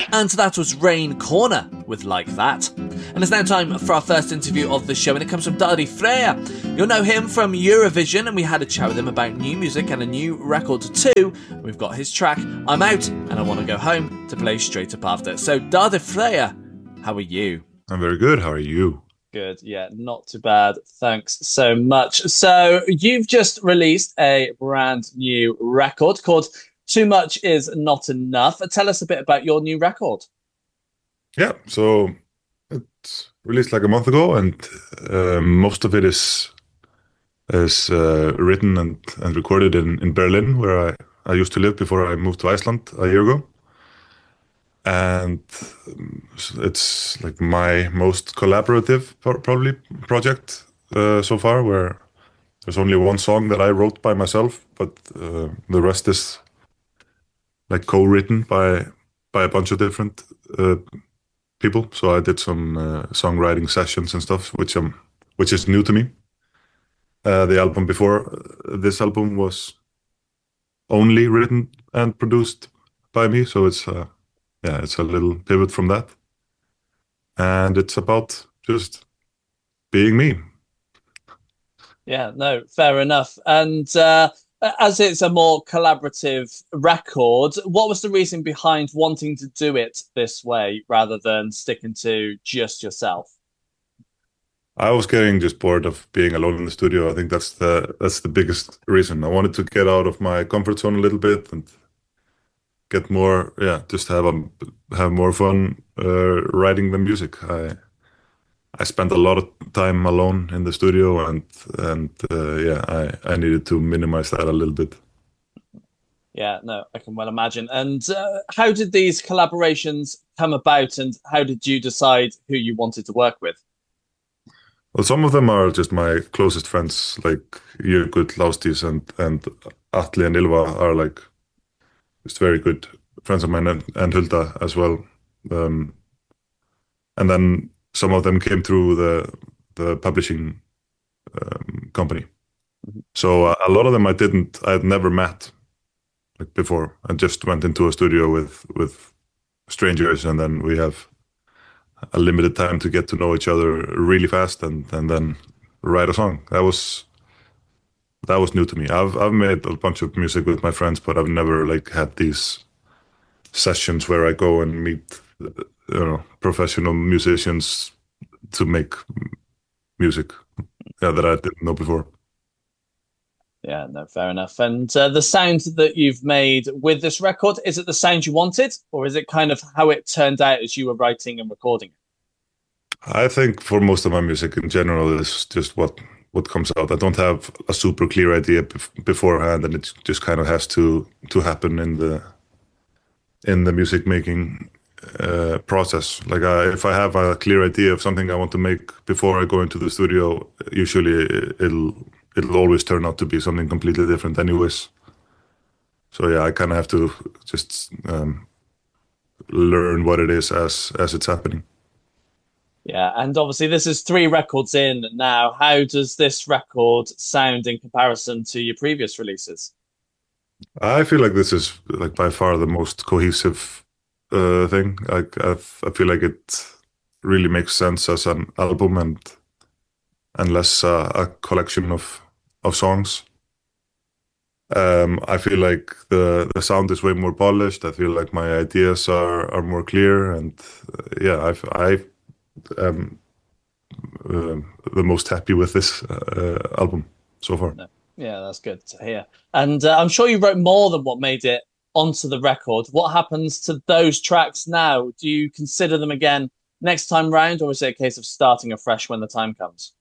And that was Rain Corner with Like That. And it's now time for our first interview of the show, and it comes from Daði Freyr. You'll know him from Eurovision, and we had a chat with him about new music and a new record too. We've got his track, I'm Out, and I Want to Go Home, to play straight up after. So Daði Freyr, how are you? I'm very good. How are you? Good, yeah, not too bad. Thanks so much. So you've just released a brand new record called Too Much Is Not Enough. Tell us a bit about your new record. Yeah, so it's released like a month ago, and most of it is written and recorded in Berlin, where I used to live before I moved to Iceland a year ago. And it's like my most collaborative probably project so far, where there's only one song that I wrote by myself, but the rest is like co-written by a bunch of different people. So I did some songwriting sessions and stuff, which is new to me. The album before this album was only written and produced by me, so it's a little pivot from that, and it's about just being me. Yeah, no, fair enough. And as it's a more collaborative record, what was the reason behind wanting to do it this way rather than sticking to just yourself? I was getting just bored of being alone in the studio. I think that's the biggest reason. I wanted to get out of my comfort zone a little bit and get more, just have more fun writing the music. I spent a lot of time alone in the studio, and I needed to minimize that a little bit. Yeah, no, I can well imagine. And how did these collaborations come about, and how did you decide who you wanted to work with? Well, some of them are just my closest friends, like Jökull, Lausdís, and Atli and Ylva are like just very good friends of mine, and Hulda as well. And then some of them came through the publishing company. Mm-hmm. So a lot of them I'd never met like before, and just went into a studio with strangers, and then we have a limited time to get to know each other really fast, and then write a song. That was new to me. I've made a bunch of music with my friends, but I've never like had these sessions where I go and meet professional musicians to make music that I didn't know before. Yeah, no, fair enough. And the sound that you've made with this record, is it the sound you wanted, or is it kind of how it turned out as you were writing and recording it? I think for most of my music in general, it's just what comes out. I don't have a super clear idea beforehand, and it just kind of has to happen in the music making process. Like if I have a clear idea of something I want to make before I go into the studio, usually it'll always turn out to be something completely different anyways. So yeah, I kind of have to just learn what it is as it's happening. Yeah, and obviously this is 3 records in now. How does this record sound in comparison to your previous releases? I feel like this is like by far the most cohesive thing. I feel like it really makes sense as an album and less a collection of songs. I feel like the sound is way more polished. I feel like my ideas are more clear, and I am the most happy with this album so far. No. Yeah, that's good to hear. And I'm sure you wrote more than what made it onto the record. What happens to those tracks now? Do you consider them again next time round, or is it a case of starting afresh when the time comes?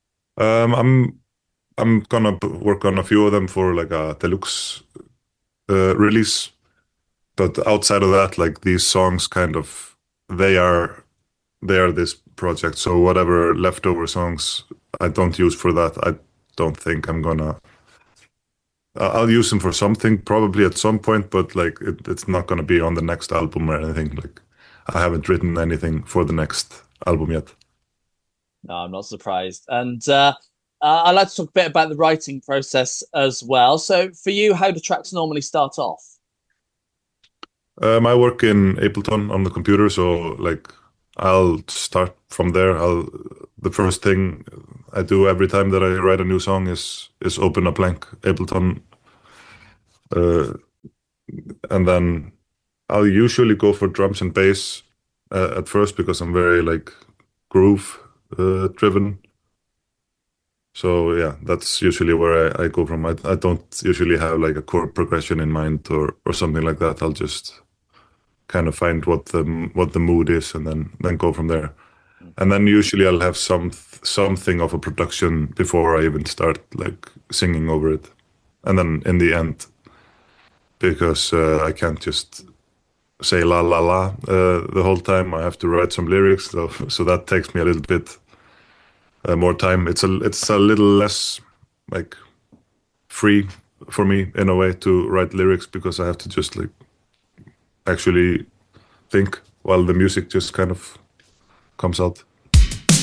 I'm gonna work on a few of them for like a deluxe release, but outside of that, like these songs kind of they are this project. So whatever leftover songs I don't use for that, I don't think I'm gonna. I'll use them for something probably at some point, but like it's not gonna be on the next album or anything. Like I haven't written anything for the next album yet. No, I'm not surprised. And I'd like to talk a bit about the writing process as well. So for you, how do tracks normally start off? I work in Ableton on the computer, so like I'll start from there. The first thing I do every time that I write a new song is open a blank Ableton, uh, and then I'll usually go for drums and bass at first because I'm very like groove driven. So yeah, that's usually where I go from. I don't usually have like a chord progression in mind or something like that. I'll just kind of find what the mood is and then go from there. And then usually I'll have something of a production before I even start like singing over it. And then in the end, because I can't just say la la la the whole time, I have to write some lyrics. So that takes me a little bit more time. It's a little less like free for me in a way to write lyrics because I have to just like actually think while the music just kind of comes out.